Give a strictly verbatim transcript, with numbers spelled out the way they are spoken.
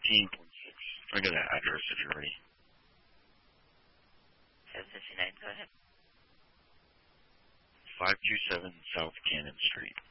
fifteen point six. I got that address if you're ready. seven fifty-nine, go ahead. five two seven South Cannon Street.